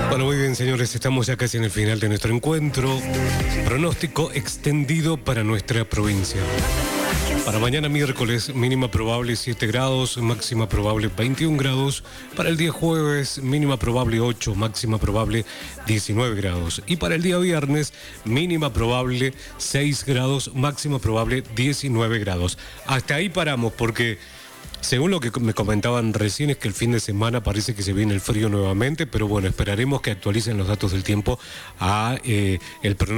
Bueno, muy bien, señores, estamos ya casi en el final de nuestro encuentro. Pronóstico extendido para nuestra provincia. Para mañana miércoles, mínima probable 7 grados, máxima probable 21 grados. Para el día jueves, mínima probable 8, máxima probable 19 grados. Y para el día viernes, mínima probable 6 grados, máxima probable 19 grados. Hasta ahí paramos porque, según lo que me comentaban recién, es que el fin de semana parece que se viene el frío nuevamente, pero bueno, esperaremos que actualicen los datos del tiempo a el pronóstico